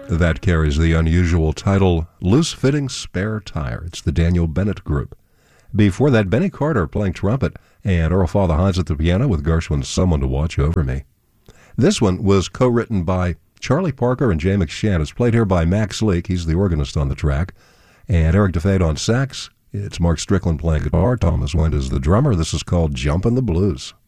That carries the unusual title, Loose Fitting Spare Tire. It's the Daniel Bennett Group. Before that, Benny Carter playing trumpet and Earl Father Hines at the piano with Gershwin's Someone to Watch Over Me. This one was co-written by Charlie Parker and Jay McShann. It's played here by Max Leake. He's the organist on the track. And Eric DeFade on sax. It's Mark Strickland playing guitar. Thomas Wind is the drummer. This is called Jumpin' the Blues.